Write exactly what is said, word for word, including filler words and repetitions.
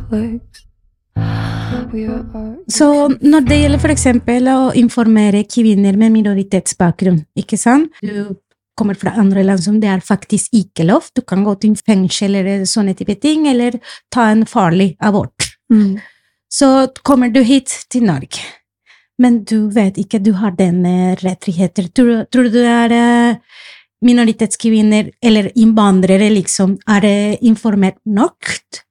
Så når det gjelder for eksempel å informere kvinner med minoritetsbakgrunn, ikke sant? Du kommer fra andre land som det er faktisk ikke lov. Du kan gå til fengsel eller sånne type ting, eller ta en farlig abort. Mm. Så kommer du hit til Norge, men du vet ikke du har denne rettigheter. Tror, tror du det er minoritetskvinner eller innvandrere liksom, er informert nok